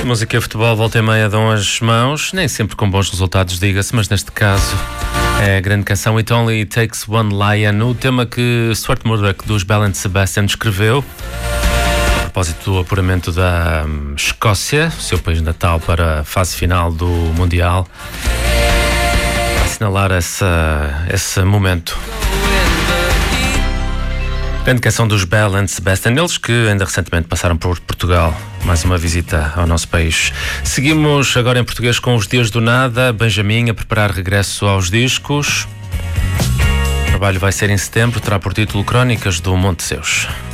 Música e futebol volta e meia dão as mãos, nem sempre com bons resultados, diga-se, mas neste caso é a grande canção It Only Takes One Lion, o tema que Stuart Murdoch dos Belle and Sebastian escreveu a propósito do apuramento da Escócia, seu país natal, para a fase final do Mundial, a assinalar esse momento. Grande canção dos Belle and Sebastian, eles que ainda recentemente passaram por Portugal, mais uma visita ao nosso país. Seguimos agora em português com Os Dias do Nada, Benjamin a preparar regresso aos discos. O trabalho vai ser em setembro, terá por título Crónicas do Monte Seus.